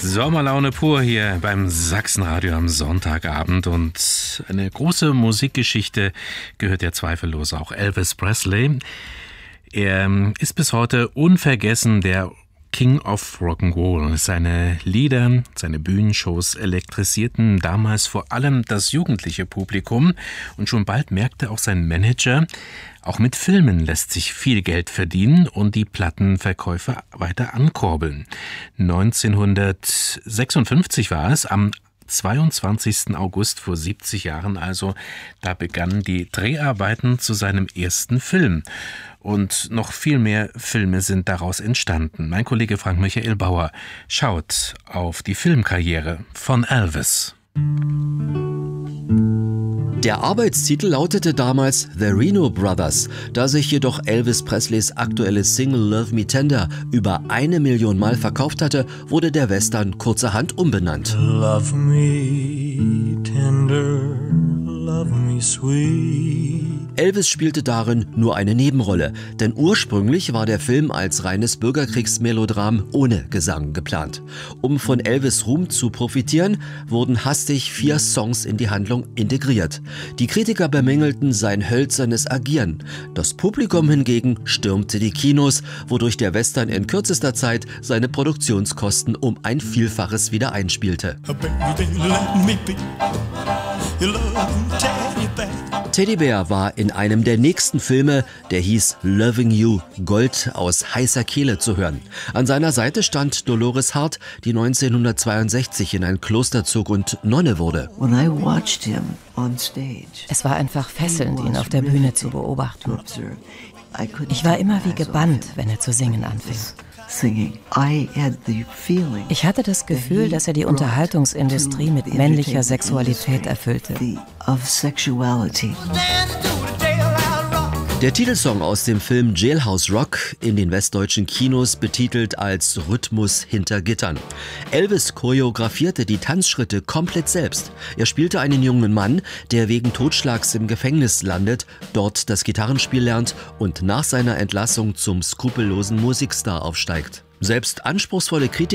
Sommerlaune pur hier beim Sachsenradio am Sonntagabend, und eine große Musikgeschichte gehört ja zweifellos auch Elvis Presley. Er ist bis heute unvergessen der King of Rock'n'Roll. Seine Lieder, seine Bühnenshows elektrisierten damals vor allem das jugendliche Publikum, und schon bald merkte auch sein Manager, auch mit Filmen lässt sich viel Geld verdienen und die Plattenverkäufe weiter ankurbeln. 1956 war es, am 22. August vor 70 Jahren also, da begannen die Dreharbeiten zu seinem ersten Film. Und noch viel mehr Filme sind daraus entstanden. Mein Kollege Frank-Michael Bauer schaut auf die Filmkarriere von Elvis. Der Arbeitstitel lautete damals The Reno Brothers. Da sich jedoch Elvis Presleys aktuelle Single Love Me Tender über 1 Million Mal verkauft hatte, wurde der Western kurzerhand umbenannt. Love me tender, love me sweet. Elvis spielte darin nur eine Nebenrolle, denn ursprünglich war der Film als reines Bürgerkriegsmelodram ohne Gesang geplant. Um von Elvis' Ruhm zu profitieren, wurden hastig 4 Songs in die Handlung integriert. Die Kritiker bemängelten sein hölzernes Agieren. Das Publikum hingegen stürmte die Kinos, wodurch der Western in kürzester Zeit seine Produktionskosten um ein Vielfaches wieder einspielte. Teddy Bear war in einem der nächsten Filme, der hieß Loving You, Gold aus heißer Kehle zu hören. An seiner Seite stand Dolores Hart, die 1962 in ein Kloster zog und Nonne wurde. Es war einfach fesselnd, ihn auf der Bühne zu beobachten. Ich war immer wie gebannt, wenn er zu singen anfing. Ich hatte das Gefühl, dass er die Unterhaltungsindustrie mit männlicher Sexualität erfüllte. Der Titelsong aus dem Film Jailhouse Rock, in den westdeutschen Kinos betitelt als Rhythmus hinter Gittern. Elvis choreografierte die Tanzschritte komplett selbst. Er spielte einen jungen Mann, der wegen Totschlags im Gefängnis landet, dort das Gitarrenspiel lernt und nach seiner Entlassung zum skrupellosen Musikstar aufsteigt. Selbst anspruchsvolle Kritiker